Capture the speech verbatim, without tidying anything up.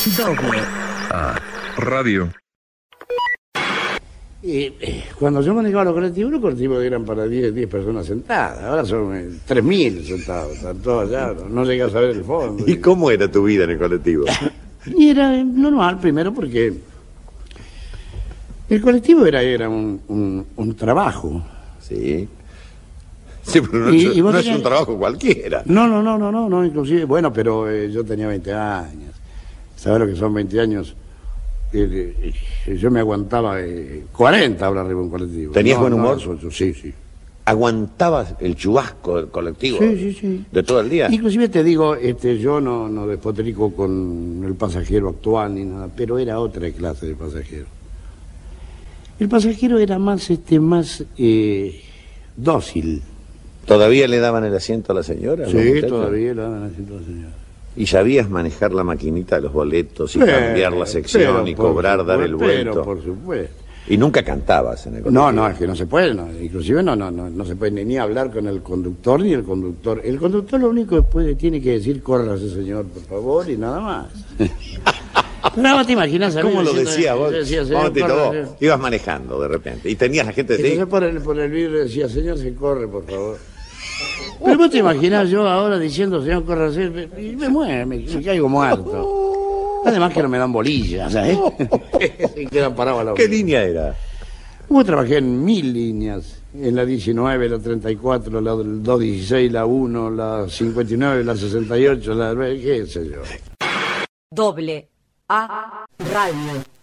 Doble A Radio. Y, eh, cuando yo manejaba los colectivos, los colectivos eran para diez personas sentadas. Ahora son eh, tres mil sentados, están todos allá, no, no llegas a ver el fondo. ¿Y cómo era tu vida en el colectivo? Y era eh, normal, primero porque el colectivo era, era un, un, un trabajo. Sí. Sí, pero no, Y- es, y vos no tenías- es un trabajo cualquiera. No, no, no, no, no, no, inclusive, bueno, pero eh, yo tenía veinte años. ¿Sabes lo que son veinte años? Eh, eh, yo me aguantaba eh, cuarenta hablar arriba de un colectivo. ¿Tenías No, buen no, humor? eso- sí, sí. ¿Aguantabas el chubasco del colectivo? Sí, sí, sí. ¿De todo el día? Inclusive te digo, este, yo no, no despotrico con el pasajero actual ni nada, pero era otra clase de pasajero. El pasajero era más, este, más eh, dócil. ¿Todavía le daban el asiento a la señora? a los Sí, muchachos? todavía lo daban haciendo la señora. ¿Y sabías manejar la maquinita de los boletos y Pero, cambiar la sección pero y por cobrar, dar el supuesto, vuelto? Pero por supuesto. Y nunca cantabas en el colectivo. No, no, es que no se puede, no, inclusive no, no, no, no se puede ni, ni hablar con el conductor ni el conductor. El conductor lo único que puede, tiene que decir, córrase señor, por favor, y nada más. Pero vos te imaginas a mí ¿Cómo lo diciendo- decía vos? decía, señor, Momentito, córrase. vos ibas manejando de repente y tenías la gente Y así. entonces por el, por el vidrio decía, señor, se corre, por favor. Pero vos te imaginás yo ahora diciendo, señor, córrase, y me muero, me, me caigo muerto. Además que no me dan bolillas, ¿sabes? Se quedan parados a la ¿Qué orilla. línea era? Yo trabajé en mil líneas, en la diecinueve, la treinta y cuatro, la doscientos dieciséis, la uno, la cincuenta y nueve, la sesenta y ocho, la... qué sé yo. Doble A Radio.